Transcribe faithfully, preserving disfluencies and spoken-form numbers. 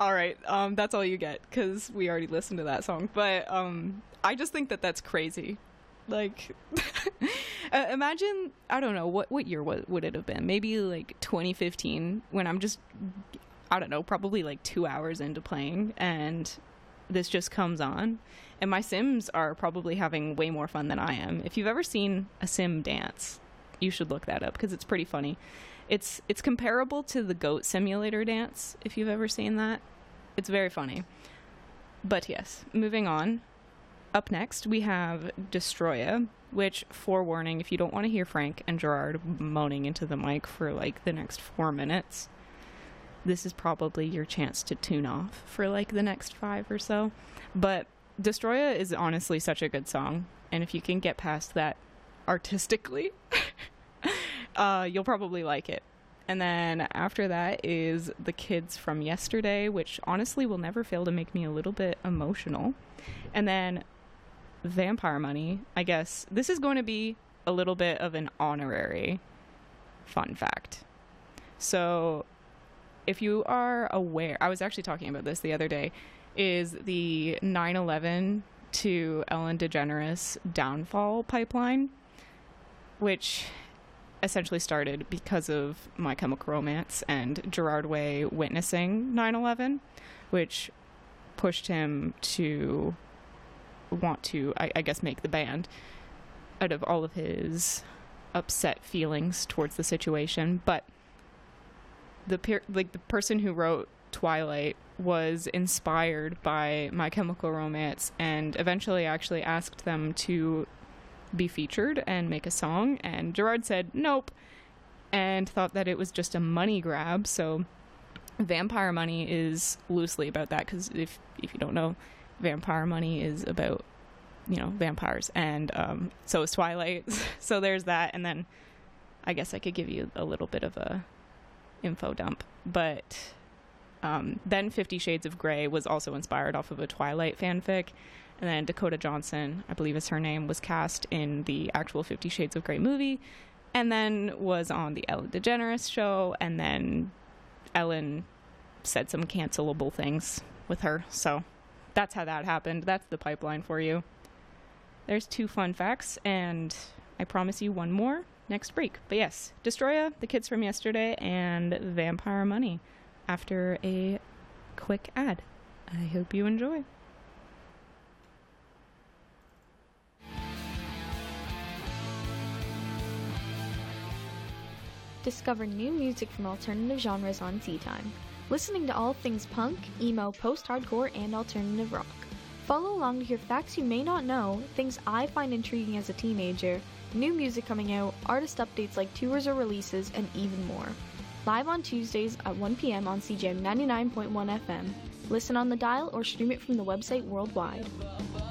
All right, um, that's all you get because we already listened to that song. But um, I just think that that's crazy. Like, uh, imagine, I don't know, what, what year would, would it have been? Maybe like twenty fifteen when I'm just, I don't know, probably like two hours into playing and this just comes on. And my Sims are probably having way more fun than I am. If you've ever seen a Sim dance, you should look that up because it's pretty funny. It's it's comparable to the Goat Simulator dance, if you've ever seen that. It's very funny. But yes, moving on. Up next, we have Destroya, which, forewarning, if you don't want to hear Frank and Gerard moaning into the mic for like the next four minutes, this is probably your chance to tune off for like the next five or so. But Destroya is honestly such a good song, and if you can get past that artistically, uh, you'll probably like it. And then after that is The Kids from Yesterday, which honestly will never fail to make me a little bit emotional. And then Vampire Money, I guess. This is going to be a little bit of an honorary fun fact. So if you are aware, I was actually talking about this the other day, is the nine eleven to Ellen DeGeneres downfall pipeline, which essentially started because of My Chemical Romance and Gerard Way witnessing nine eleven, which pushed him to want to, I, I guess, make the band out of all of his upset feelings towards the situation. But the per- like the person who wrote Twilight was inspired by My Chemical Romance and eventually actually asked them to be featured and make a song, and Gerard said nope and thought that it was just a money grab. So Vampire Money is loosely about that, because if if you don't know, Vampire Money is about, you know, vampires, and um, so is Twilight. So there's that, and then I guess I could give you a little bit of a info dump, but um, then Fifty Shades of Grey was also inspired off of a Twilight fanfic, and then Dakota Johnson, I believe is her name, was cast in the actual Fifty Shades of Grey movie, and then was on the Ellen DeGeneres show, and then Ellen said some cancelable things with her. So that's how that happened. That's the pipeline for you. There's two fun facts, and I promise you one more next break. But yes, Destroya, The Kids from Yesterday, and Vampire Money after a quick ad. I hope you enjoy. Discover new music from alternative genres on Tea Time. Listening to all things punk, emo, post-hardcore, and alternative rock. Follow along to hear facts you may not know, things I find intriguing as a teenager, new music coming out, artist updates like tours or releases, and even more. Live on Tuesdays at one p.m. on C J M ninety-nine point one F M. Listen on the dial or stream it from the website worldwide.